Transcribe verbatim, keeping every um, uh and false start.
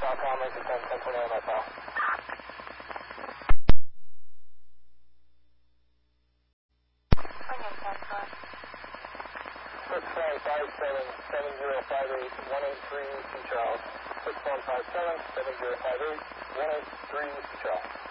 Falcom, Lincoln ten, ten twenty-nine, my file. six one five seven, seven zero five eight, one eight three, Charles. six one five seven, seven zero five eight, one eight three, Charles.